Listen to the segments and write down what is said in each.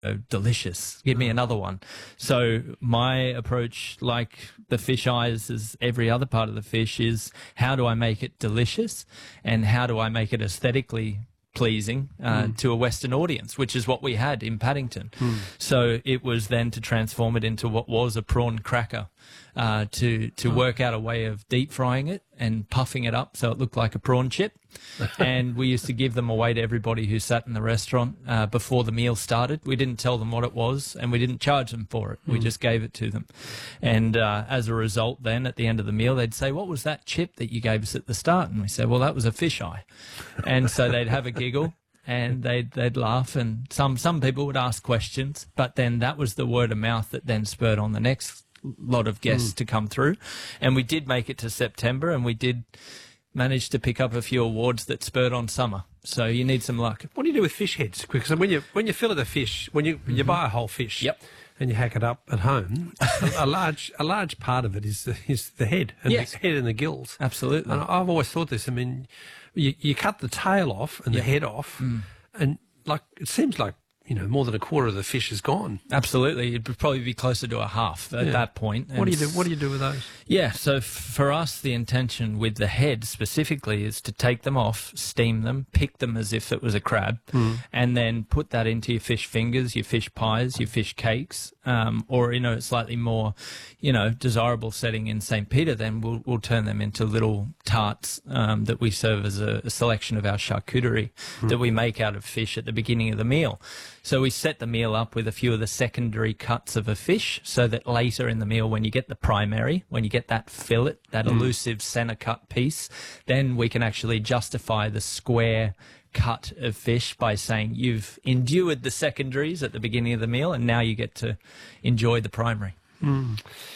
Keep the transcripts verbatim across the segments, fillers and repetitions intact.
oh, delicious. Give me another one. So my approach, like the fish eyes, as every other part of the fish, is how do I make it delicious, and how do I make it aesthetically pleasing uh, mm. to a Western audience, which is what we had in Paddington. Mm. So it was then to transform it into what was a prawn cracker, uh, to to oh. work out a way of deep frying it and puffing it up so it looked like a prawn chip. And we used to give them away to everybody who sat in the restaurant uh, before the meal started. We didn't tell them what it was, and we didn't charge them for it. Mm. We just gave it to them. And uh, as a result, then, at the end of the meal, they'd say, what was that chip that you gave us at the start? And we said, well, that was a fish eye. And so they'd have a giggle, and they'd, they'd laugh, and some, some people would ask questions, but then that was the word of mouth that then spurred on the next lot of guests mm. to come through. And we did make it to September, and we did managed to pick up a few awards that spurred on summer. So you need some luck. What do you do with fish heads? Because when you when you fillet a fish, when you mm-hmm. you buy a whole fish, yep. and you hack it up at home, a, a large a large part of it is the, is the head and yes. the head and the gills. Absolutely. And I've always thought this. I mean, you you cut the tail off and yep. the head off, mm. and like it seems like, you know, more than a quarter of the fish is gone. Absolutely. It'd probably be closer to a half at yeah. that point. What do you do? What do you do with those? Yeah, so for us, the intention with the head specifically is to take them off, steam them, pick them as if it was a crab, mm. and then put that into your fish fingers, your fish pies, your fish cakes, um, or, you know, slightly more, you know, desirable setting in Saint Peter, then we'll, we'll turn them into little tarts um, that we serve as a, a selection of our charcuterie mm. that we make out of fish at the beginning of the meal. So we set the meal up with a few of the secondary cuts of a fish so that later in the meal, when you get the primary, when you get that fillet, that mm. elusive centre cut piece, then we can actually justify the square cut of fish by saying you've endured the secondaries at the beginning of the meal and now you get to enjoy the primary. Mm.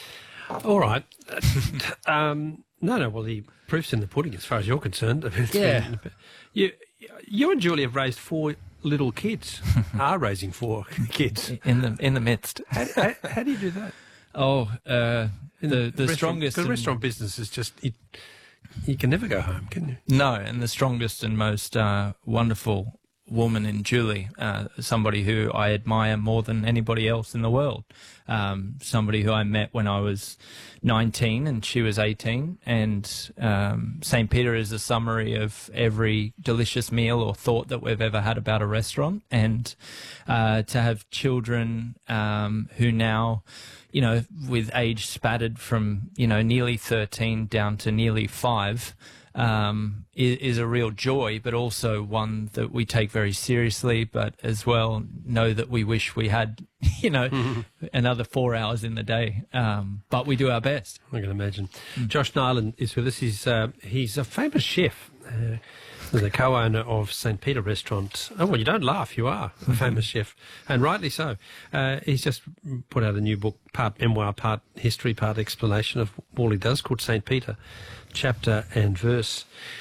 All right. um, no, no, well, the proof's in the pudding as far as you're concerned. Yeah. You, you and Julie have raised four little kids, are raising four kids. In the in the midst. How, how, how do you do that? Oh, uh, the, the, the strongest... The restaurant business is just... It, you can never go home, can you? No, and the strongest and most uh, wonderful woman in Julie, uh, somebody who I admire more than anybody else in the world, um, somebody who I met when I was nineteen and she was eighteen, and um, Saint Peter is a summary of every delicious meal or thought that we've ever had about a restaurant, and uh, to have children um, who now, you know, with age spattered from, you know, nearly thirteen down to nearly five, um, is, is a real joy, but also one that we take very seriously, but as well know that we wish we had, you know, mm-hmm. another four hours in the day. Um, but we do our best. I can imagine. Mm. Josh Nyland is with us. He's, uh, he's a famous chef. Uh, the co-owner of Saint Peter Restaurant. Oh, well, you don't laugh. You are a famous chef, and rightly so. Uh, he's just put out a new book, part memoir, part history, part explanation of all he does, called Saint Peter, Chapter and Verse.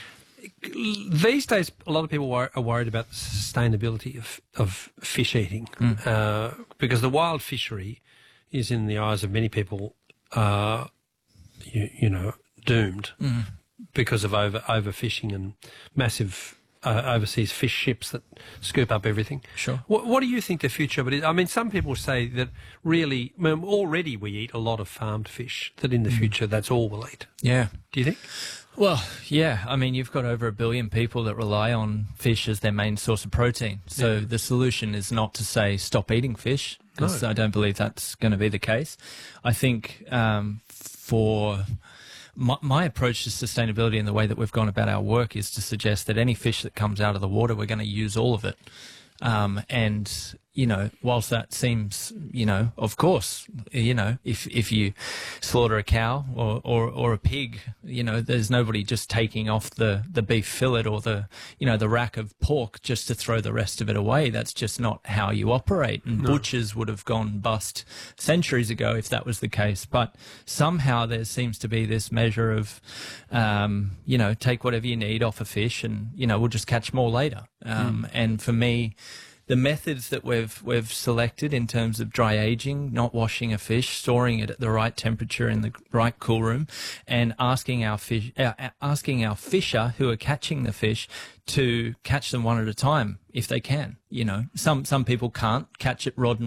These days, a lot of people are worried about the sustainability of, of fish eating, mm. uh, because the wild fishery is, in the eyes of many people, uh, you, you know, doomed. Mm. Because of over overfishing and massive uh, overseas fish ships that scoop up everything. Sure. What, what do you think the future of it is? I mean, some people say that really, I mean, already we eat a lot of farmed fish, that in the mm. future that's all we'll eat. Yeah. Do you think? Well, yeah. I mean, you've got over a billion people that rely on fish as their main source of protein. So yeah. the solution is not to say stop eating fish, because no. I don't believe that's going to be the case. I think um, for... My, my approach to sustainability and the way that we've gone about our work is to suggest that any fish that comes out of the water, we're going to use all of it. Um, and, you know, whilst that seems, you know, of course, you know, if if you slaughter a cow or, or, or a pig, you know, there's nobody just taking off the, the beef fillet or the, you know, the rack of pork just to throw the rest of it away. That's just not how you operate. And no. butchers would have gone bust centuries ago if that was the case. But somehow there seems to be this measure of, um, you know, take whatever you need off a fish and, you know, we'll just catch more later. Um, mm. And for me, the methods that we've we've selected in terms of dry aging, not washing a fish, storing it at the right temperature in the right cool room, and asking our fish, uh, asking our fisher who are catching the fish to catch them one at a time if they can. You know, some some people can't catch it rod and